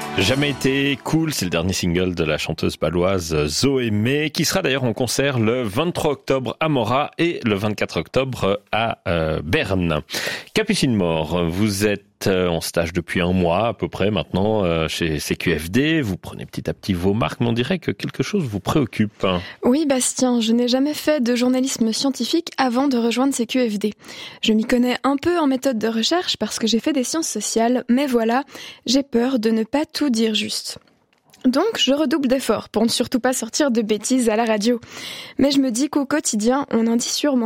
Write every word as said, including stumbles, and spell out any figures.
Jamais été cool, c'est le dernier single de la chanteuse bâloise Zoé May, qui sera d'ailleurs en concert le vingt-trois octobre à Morat et le vingt-quatre octobre à euh, Berne. Capucine Mort, vous êtes en stage depuis un mois à peu près maintenant euh, chez C Q F D. Vous prenez petit à petit vos marques, mais on dirait que quelque chose vous préoccupe. Oui, Bastien, je n'ai jamais fait de journalisme scientifique avant de rejoindre C Q F D. Je m'y connais un peu en méthode de recherche parce que j'ai fait des sciences sociales, mais voilà, j'ai peur de ne pas tout dire juste. Donc, je redouble d'efforts pour ne surtout pas sortir de bêtises à la radio. Mais je me dis qu'au quotidien, on en dit sûrement.